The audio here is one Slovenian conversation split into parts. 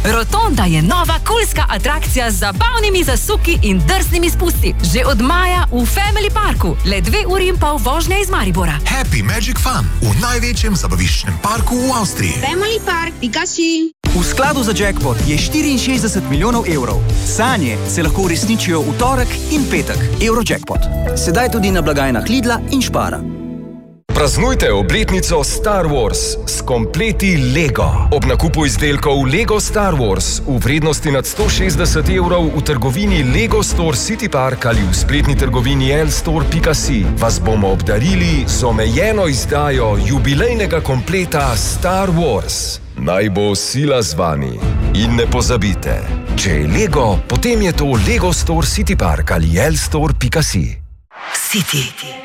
Rotonda je nova kulska atrakcija z zabavnimi zasuki in drznimi spusti. Že od maja v Family Parku, le 2 uri in pol vožnje iz Maribora. Happy Magic Fun v največjem zabaviščnem parku v Avstriji. Family Park, Pikachu. V skladu za jackpot je 64 milijonov evrov. Sanje se lahko uresničijo v torek in petek. Eurojackpot. Sedaj tudi na blagajnah Lidla in Spara. Praznujte obletnico Star Wars s kompleti Lego. Ob nakupu izdelkov Lego Star Wars v vrednosti nad 160 evrov v trgovini Lego Store City Park ali v spletni trgovini lstore.si vas bomo obdarili z omejeno izdajo jubilejnega kompleta Star Wars. Naj bo sila z vami. In ne pozabite, če je Lego, potem je to Lego Store City Park ali lstore.si. City.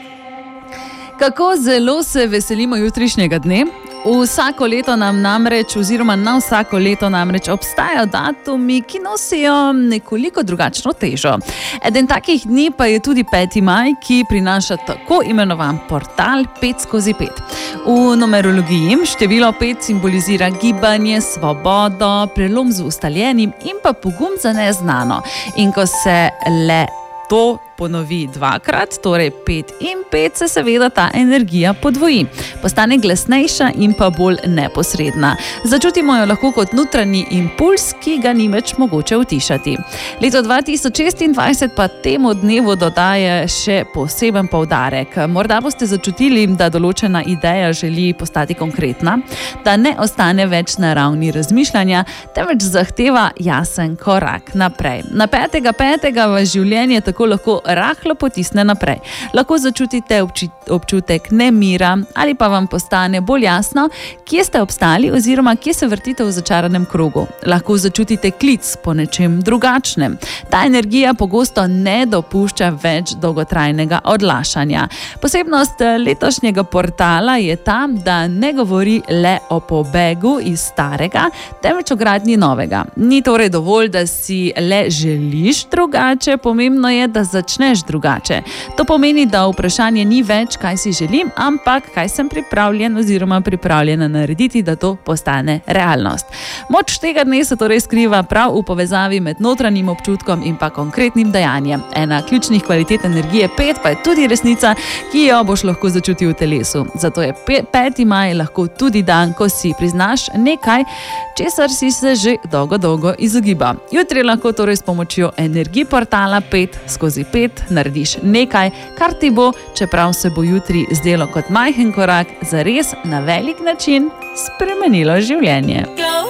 Kako zelo se veselimo jutrišnjega dne? Vsako leto nam namreč, oziroma na vsako leto namreč obstajajo datumi, ki nosijo nekoliko drugačno težo. Eden takih dni pa je tudi 5. maj, ki prinaša tako imenovan portal 5/5. V numerologiji število 5 simbolizira gibanje, svobodo, prelom z ustaljenim in pa pogum za neznano. In ko se le to ponovi 2-krat, torej 5 in 5, se seveda ta energija podvoji. Postane glasnejša in pa bolj neposredna. Začutimo jo lahko kot notranji impuls, ki ga ni več mogoče utišati. Leto 2026 pa temu dnevu dodaje še poseben poudarek. Morda boste začutili, da določena ideja želi postati konkretna, da ne ostane več na ravni razmišljanja, temveč zahteva jasen korak naprej. Na 5.5. vas življenje tako lahko rahlo potisne naprej. Lahko začutite občutek nemira ali pa vam postane bolj jasno, kje ste obstali oziroma kje se vrtite v začaranem krogu. Lahko začutite klic po nečem drugačnem. Ta energija pogosto ne dopušča več dolgotrajnega odlašanja. Posebnost letošnjega portala je ta, da ne govori le o pobegu iz starega, temveč o gradnji novega. Ni torej dovolj, da si le želiš drugače, pomembno je, da začneš drugače. To pomeni, da vprašanje ni več, kaj si želim, ampak kaj sem pripravljen oziroma pripravljena narediti, da to postane realnost. Moč tega dne se torej skriva prav v povezavi med notranjim občutkom in pa konkretnim dejanjem. Ena ključnih kvalitet energije 5 pa je tudi resnica, ki jo boš lahko začutil v telesu. Zato je 5. maj lahko tudi dan, ko si priznaš nekaj, česar si se že dolgo izogibal. Jutri lahko torej s pomočjo energij portala 5/5 narediš nekaj, kar ti bo, čeprav se bo jutri zdelo kot majhen korak, zares na velik način spremenilo življenje.